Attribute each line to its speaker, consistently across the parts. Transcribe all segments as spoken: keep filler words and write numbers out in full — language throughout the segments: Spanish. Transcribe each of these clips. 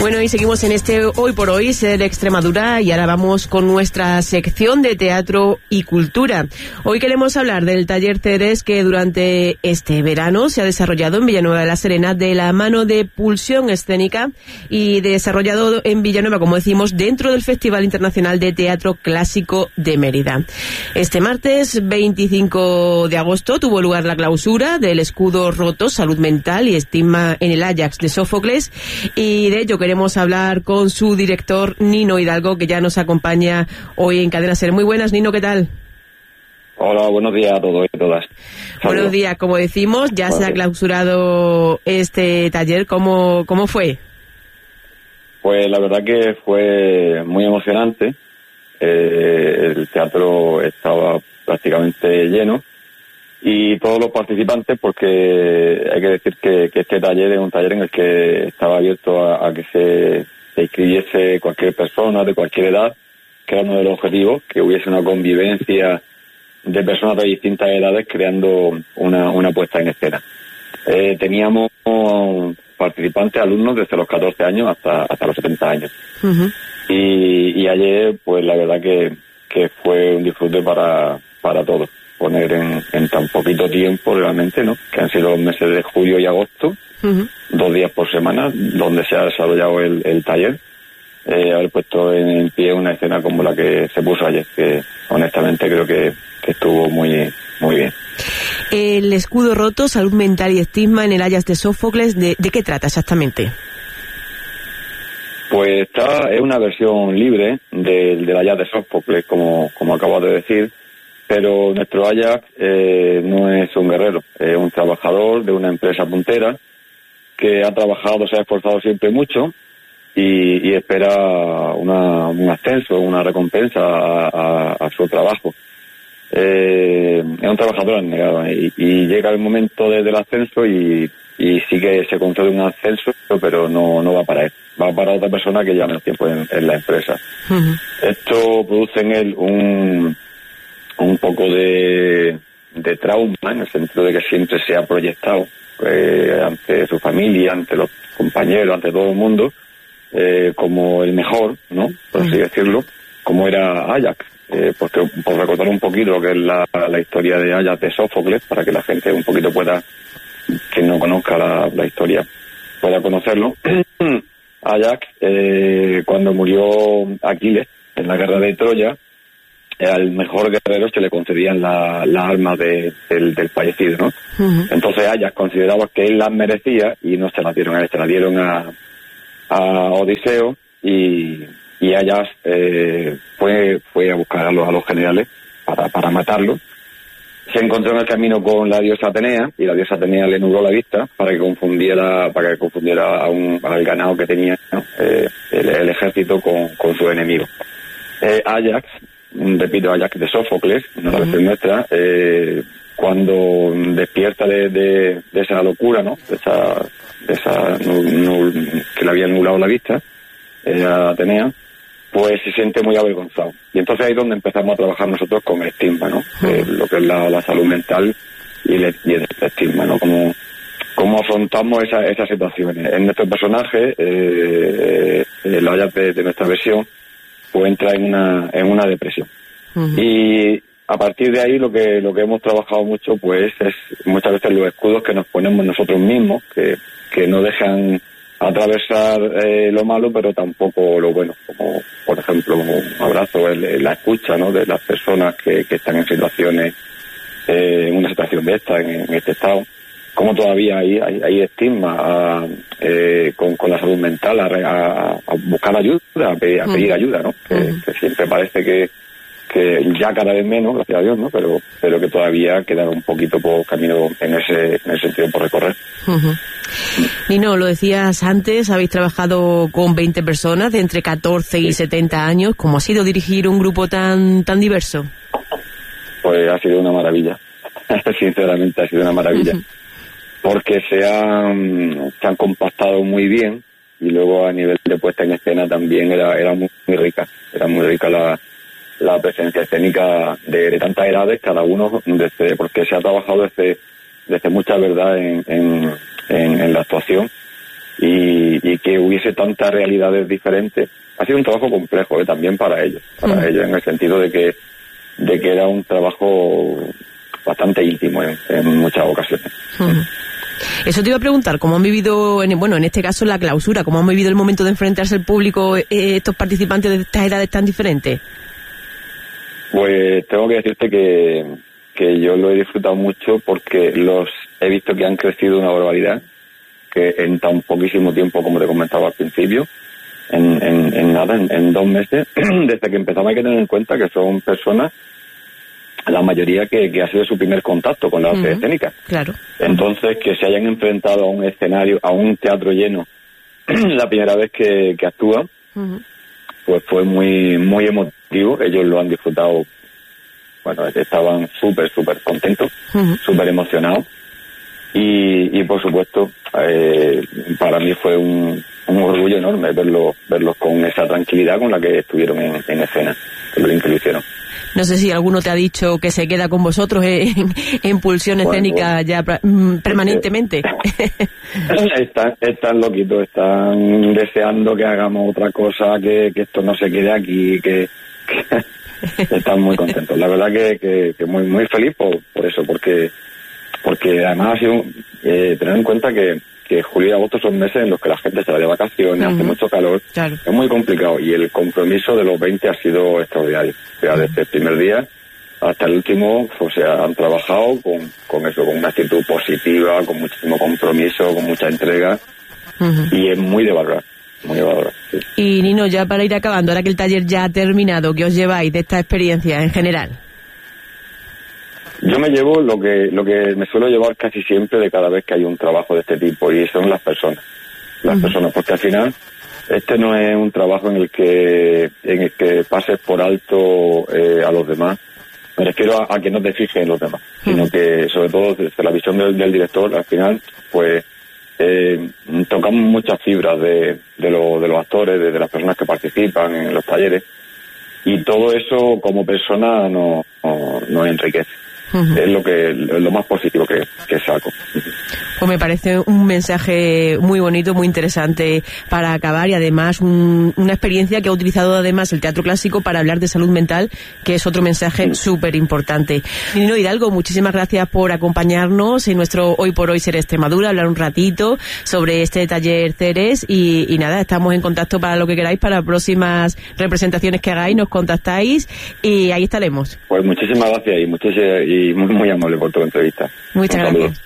Speaker 1: Bueno, y seguimos en este Hoy por Hoy, Ser Extremadura, y ahora vamos con nuestra sección de teatro y cultura. Hoy queremos hablar del taller Ceres que durante este verano se ha desarrollado en Villanueva de la Serena de la mano de Pulsión Escénica y desarrollado en Villanueva, como decimos, dentro del Festival Internacional de Teatro Clásico de Mérida. Este martes veinticinco de agosto tuvo lugar la clausura del Escudo Roto, Salud Mental y Estigma en el Ajax de Sófocles, y de ello queremos hablar con su director Nino Hidalgo, que ya nos acompaña hoy en Cadena Ser. Muy buenas, Nino, ¿qué tal?
Speaker 2: Hola, buenos días a todos y todas. Saludos.
Speaker 1: Buenos días, como decimos, ya
Speaker 2: buenos
Speaker 1: se ha
Speaker 2: días.
Speaker 1: clausurado este taller. ¿Cómo, cómo fue?
Speaker 2: Pues la verdad que fue muy emocionante. Eh, el teatro estaba prácticamente lleno y todos los participantes, porque hay que decir que, que este taller es un taller en el que estaba abierto a, a que se, se inscribiese cualquier persona de cualquier edad, que era uno de los objetivos, que hubiese una convivencia de personas de distintas edades creando una, una puesta en escena. Eh, teníamos participantes, alumnos desde los catorce años hasta hasta los setenta años. Uh-huh. Y, y ayer, pues la verdad que, que fue un disfrute para, para todos. Poner en, en tan poquito tiempo realmente, ¿no? Que han sido los meses de julio y agosto, uh-huh. dos días por semana, donde se ha desarrollado el, el taller. Eh, haber puesto en, en pie una escena como la que se puso ayer, que honestamente creo que, que estuvo muy, muy bien.
Speaker 1: El Escudo Roto, Salud Mental y Estigma en el Ajax de Sófocles, ¿de, de qué trata exactamente?
Speaker 2: Pues esta es una versión libre del, del Ajax de Sófocles, como, como acabo de decir, pero nuestro Ajax eh, no es un guerrero, es un trabajador de una empresa puntera que ha trabajado, se ha esforzado siempre mucho y, y espera una, un ascenso, una recompensa a, a, a su trabajo. Eh, es un trabajador abnegado y, y llega el momento de, del ascenso y, y sí que se concede un ascenso, pero no, no va para él, va para otra persona que lleva menos tiempo en, en la empresa. Uh-huh. Esto produce en él un, un poco de, de trauma, en el sentido de que siempre se ha proyectado eh, ante su familia, ante los compañeros, ante todo el mundo, eh, como el mejor, ¿no? Por así uh-huh. decirlo, como era Ajax. Eh, porque por recordar un poquito lo que es la, la historia de Ajax de Sófocles, para que la gente un poquito pueda, quien no conozca la, la historia, pueda conocerlo. Ajax, eh, cuando murió Aquiles en la guerra de Troya, al mejor guerrero se le concedían las la armas de, del, del fallecido, ¿no? Uh-huh. Entonces Ajax consideraba que él las merecía y no se las dieron a él, se las dieron a, a Odiseo y... y Ajax eh, fue fue a buscar a los, a los generales para, para matarlos. Se encontró en el camino con la diosa Atenea y la diosa Atenea le nubló la vista para que confundiera para que confundiera a un, al ganado que tenía, ¿no? eh, el, el ejército con, con su enemigo. Eh, Ajax, repito, Ajax de Sófocles, una uh-huh. versión nuestra, eh, cuando despierta de, de, de esa locura, ¿no? de esa, de esa nul, nul, que le había nublado la vista eh, a Atenea, pues se siente muy avergonzado. Y entonces ahí es donde empezamos a trabajar nosotros con el estigma, ¿no? Uh-huh. Eh, lo que es la, la salud mental y el, y el estigma, ¿no? Cómo, cómo afrontamos esa, esas situaciones. En nuestro personaje, eh, el Ajax de, de nuestra versión, pues entra en una, en una depresión. Uh-huh. Y a partir de ahí lo que, lo que hemos trabajado mucho, pues es muchas veces los escudos que nos ponemos nosotros mismos, que, que no dejan atravesar eh, lo malo, pero tampoco lo bueno, como por ejemplo un abrazo, el, la escucha, ¿no? de las personas que, que están en situaciones, eh, en una situación de esta, en, en este estado, como todavía hay, hay, hay estigma a, eh, con, con la salud mental, a, a, a buscar ayuda, a pedir, a pedir uh-huh. ayuda, ¿no? Que, uh-huh. que siempre parece que que ya cada vez menos, gracias a Dios, ¿no? Pero pero que todavía queda un poquito por camino en ese en ese sentido por recorrer.
Speaker 1: Uh-huh. Nino, lo decías antes, habéis trabajado con veinte personas de entre catorce y setenta años. ¿Cómo ha sido dirigir un grupo tan tan diverso?
Speaker 2: Pues ha sido una maravilla. Sinceramente ha sido una maravilla. Uh-huh. Porque se han, se han compactado muy bien y luego a nivel de puesta en escena también era era muy, muy rica. Era muy rica la la presencia escénica de, de tantas edades, cada uno desde, porque se ha trabajado desde, desde mucha verdad en, en, en, en la actuación y, y que hubiese tantas realidades diferentes. Ha sido un trabajo complejo, ¿eh? También para ellos, para uh-huh. ellos, en el sentido de que de que era un trabajo bastante íntimo en, en muchas ocasiones.
Speaker 1: Uh-huh. Eso te iba a preguntar, ¿cómo han vivido, en, bueno, en este caso la clausura, cómo han vivido el momento de enfrentarse al público eh, estos participantes de estas edades tan diferentes?
Speaker 2: Pues tengo que decirte que, que yo lo he disfrutado mucho porque los he visto que han crecido una barbaridad, que en tan poquísimo tiempo, como te comentaba al principio, en, en, en nada, en, en dos meses, desde que empezamos hay que tener en cuenta que son personas, la mayoría que, que ha sido su primer contacto con la arte uh-huh. escénica.
Speaker 1: Claro.
Speaker 2: Entonces, que se hayan enfrentado a un escenario, a un teatro lleno, la primera vez que, que actúan, uh-huh. pues fue muy muy emotivo. Ellos lo han disfrutado, bueno, estaban súper, súper contentos, uh-huh. súper emocionados. Y, y por supuesto, eh, para mí fue un, un orgullo enorme verlos verlos con esa tranquilidad con la que estuvieron en, en escena, lo bien que lo hicieron.
Speaker 1: No sé si alguno te ha dicho que se queda con vosotros en, en Pulsión bueno, Escénica bueno, ya permanentemente.
Speaker 2: están, están loquitos, están deseando que hagamos otra cosa, que, que esto no se quede aquí, que, que están muy contentos. La verdad que, que, que muy muy feliz por, por eso, porque porque además ha sido eh, tener en cuenta que, que julio y agosto son meses en los que la gente se va de vacaciones, uh-huh. hace mucho calor,
Speaker 1: claro.
Speaker 2: es muy complicado y el compromiso de los veinte ha sido extraordinario. O sea, desde el primer día hasta el último, o sea, han trabajado con, con eso, con una actitud positiva, con muchísimo compromiso, con mucha entrega uh-huh. y es muy de valorar. Muy de valorar, sí.
Speaker 1: Y Nino, ya para ir acabando, ahora que el taller ya ha terminado, ¿qué os lleváis de esta experiencia en general?
Speaker 2: Yo me llevo lo que lo que me suelo llevar casi siempre de cada vez que hay un trabajo de este tipo, y son las personas. Las uh-huh. personas, porque al final este no es un trabajo en el que en el que pases por alto eh, a los demás. Me refiero a, a que no te fijes en los demás, uh-huh. sino que, sobre todo desde la visión del, del director, al final, pues eh, tocamos muchas fibras de, de, lo, de los actores, de, de las personas que participan en los talleres, y todo eso como persona nos no, no enriquece. Uh-huh. Es lo que lo más positivo que, que saco.
Speaker 1: Pues me parece un mensaje muy bonito, muy interesante para acabar, y además un, una experiencia que ha utilizado además el teatro clásico para hablar de salud mental, que es otro mensaje uh-huh. súper importante. Nino Hidalgo, muchísimas gracias por acompañarnos en nuestro Hoy por Hoy Ser Extremadura, hablar un ratito sobre este taller Ceres, y, y nada, estamos en contacto para lo que queráis, para próximas representaciones que hagáis, nos contactáis y ahí estaremos.
Speaker 2: Pues muchísimas gracias y muchísimas y muy, muy amable por tu entrevista.
Speaker 1: Muchas gracias.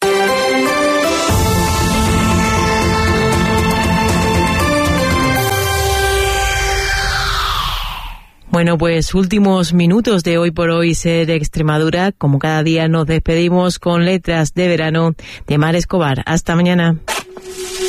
Speaker 1: Bueno, pues últimos minutos de Hoy por Hoy Ser Extremadura. Como cada día nos despedimos con letras de verano de Mar Escobar. Hasta mañana.